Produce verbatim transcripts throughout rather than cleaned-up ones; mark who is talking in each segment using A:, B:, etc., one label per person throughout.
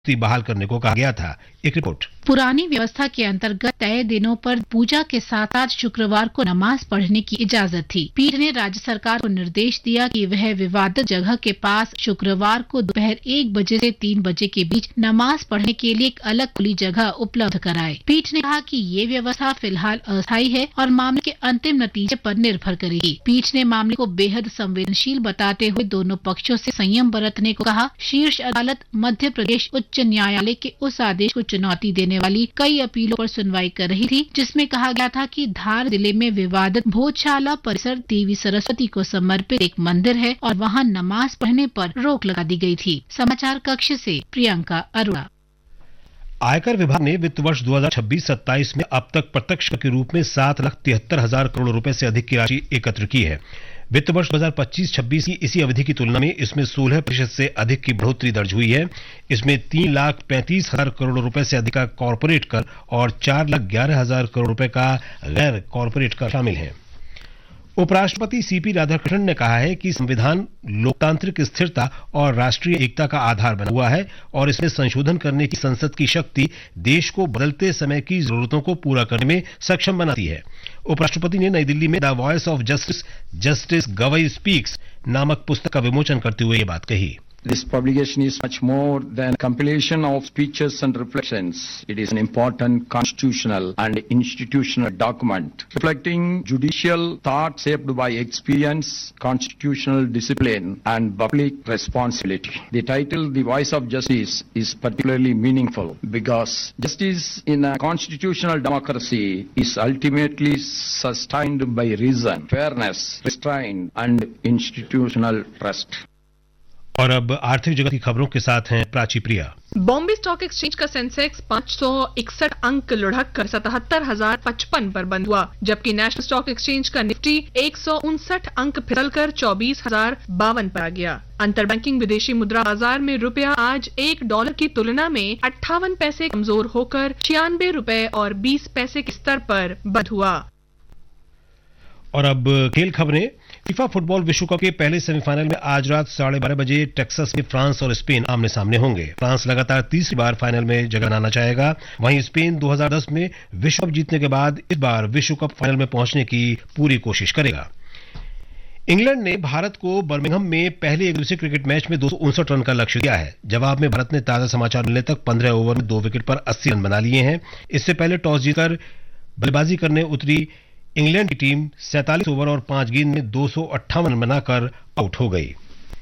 A: बहाल करने को कहा गया था। एक रिपोर्ट।
B: पुरानी व्यवस्था के अंतर्गत तय दिनों पर पूजा के साथ साथ शुक्रवार को नमाज पढ़ने की इजाजत थी। पीठ ने राज्य सरकार को निर्देश दिया कि वह विवादित जगह के पास शुक्रवार को दोपहर एक बजे से तीन बजे के बीच नमाज पढ़ने के लिए एक अलग खुली जगह उपलब्ध कराए। पीठ ने कहा कि ये व्यवस्था फिलहाल अस्थायी है और मामले के अंतिम नतीजे पर निर्भर करेगी। पीठ ने मामले को बेहद संवेदनशील बताते हुए दोनों पक्षों से संयम बरतने को कहा। शीर्ष अदालत मध्य प्रदेश उच्च न्यायालय के उस आदेश को चुनौती देने वाली कई अपीलों पर सुनवाई कर रही थी, जिसमें कहा गया था कि धार जिले में विवादित भोजशाला परिसर देवी सरस्वती को समर्पित एक मंदिर है और वहां नमाज पढ़ने पर रोक लगा दी गई थी। समाचार कक्ष से प्रियंका अरोड़ा।
A: आयकर विभाग ने वित्त वर्ष दो हज़ार छब्बीस सत्ताईस में अब तक प्रत्यक्ष कर के रूप में सात लाख तिहत्तर हजार करोड़ रुपए से अधिक की राशि एकत्र की है। वित्त वर्ष दो हज़ार पच्चीस छब्बीस की इसी अवधि की तुलना में इसमें सोलह प्रतिशत से अधिक की बढ़ोतरी दर्ज हुई है। इसमें तीन लाख पैंतीस हजार करोड़ रुपए से अधिक का कॉरपोरेट कर और चार लाख ग्यारह हजार करोड़ रुपए का गैर कॉरपोरेट कर शामिल है। उपराष्ट्रपति सीपी राधाकृष्णन ने कहा है कि संविधान लोकतांत्रिक स्थिरता और राष्ट्रीय एकता का आधार बना हुआ है और इसमें संशोधन करने की संसद की शक्ति देश को बदलते समय की जरूरतों को पूरा करने में सक्षम बनाती है। उपराष्ट्रपति ने नई दिल्ली में the voice of justice justice Gavai speaks नामक पुस्तक का विमोचन करते हुए ये बात कही।
C: This publication is much more than a compilation of speeches and reflections. It is an important constitutional and institutional document reflecting judicial thought shaped by experience, constitutional discipline, and public responsibility. The title, The Voice of Justice, is particularly meaningful because justice in a constitutional democracy is ultimately sustained by reason, fairness, restraint, and institutional trust.
A: और अब आर्थिक जगत की खबरों के साथ हैं प्राची प्रिया।
D: Bombay stock exchange का सेंसेक्स पाँच सौ इकसठ अंक लुढ़क कर सतहत्तर हजार पचपन पर बंद हुआ, जबकि नेशनल स्टॉक एक्सचेंज का निफ्टी एक सौ उनसठ अंक फिसलकर चौबीस हजार बावन पर आ गया। अंतर बैंकिंग विदेशी मुद्रा बाजार में रुपया आज एक डॉलर की तुलना में अट्ठावन पैसे कमजोर होकर छियानबे रुपए और बीस पैसे के स्तर पर बंद हुआ।
A: और अब खेल खबरें। फीफा फुटबॉल विश्व कप के पहले सेमीफाइनल में आज रात साढ़े बारह बजे टेक्सास में फ्रांस और स्पेन आमने सामने होंगे। फ्रांस लगातार तीसरी बार फाइनल में जगह बनाना चाहेगा, वहीं स्पेन दो हज़ार दस में विश्व कप जीतने के बाद इस बार विश्व कप फाइनल में पहुंचने की पूरी कोशिश करेगा। इंग्लैंड ने भारत को बर्मिंघम में पहले एक दिवसीय क्रिकेट मैच में दो सौ उनसठ रन का लक्ष्य दिया है। जवाब में भारत ने ताजा समाचार मिलने तक पंद्रह ओवर में दो विकेट पर अस्सी रन बना लिए हैं। इससे पहले टॉस जीतकर बल्लेबाजी करने उतरी इंग्लैंड की टीम सैंतालीस ओवर और पांच गेंद में दो सौ अट्ठावन बनाकर आउट हो गई।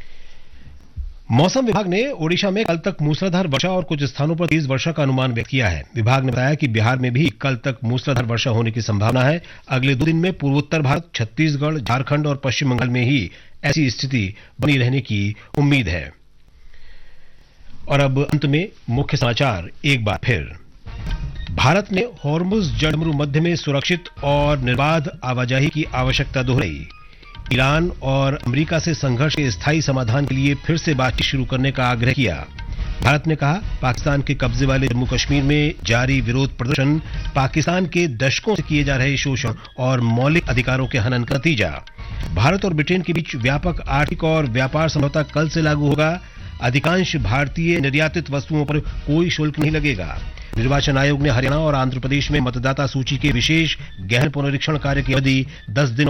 A: मौसम विभाग ने ओडिशा में कल तक मूसलाधार वर्षा और कुछ स्थानों पर तेज वर्षा का अनुमान व्यक्त किया है। विभाग ने बताया कि बिहार में भी कल तक मूसलाधार वर्षा होने की संभावना है। अगले दो दिन में पूर्वोत्तर भारत, छत्तीसगढ़, झारखंड और पश्चिम बंगाल में ही ऐसी स्थिति बनी रहने की उम्मीद है। और अब अंत में मुख्य समाचार एक बार फिर। भारत ने हॉर्मुज जलमरु मध्य में सुरक्षित और निर्बाध आवाजाही की आवश्यकता दोहराई। ईरान और अमेरिका से संघर्ष के स्थायी समाधान के लिए फिर से बातचीत शुरू करने का आग्रह किया। भारत ने कहा, पाकिस्तान के कब्जे वाले जम्मू कश्मीर में जारी विरोध प्रदर्शन पाकिस्तान के दशकों से किए जा रहे शोषण और मौलिक अधिकारों के हनन का नतीजा। भारत और ब्रिटेन के बीच व्यापक आर्थिक और व्यापार समझौता कल से लागू होगा। अधिकांश भारतीय निर्यातित वस्तुओं पर कोई शुल्क नहीं लगेगा। निर्वाचन आयोग ने हरियाणा और आंध्र प्रदेश में मतदाता सूची के विशेष गहन पुनरीक्षण कार्य की अवधि दस दिन